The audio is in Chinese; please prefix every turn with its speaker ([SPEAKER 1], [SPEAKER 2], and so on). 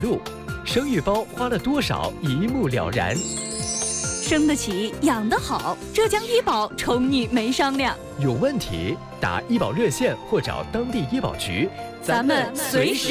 [SPEAKER 1] 路，生育包花了多少一目了然。
[SPEAKER 2] 生得起，养得好，浙江医保宠你没商量。
[SPEAKER 1] 有问题打医保热线或找当地医保局，
[SPEAKER 2] 咱们随时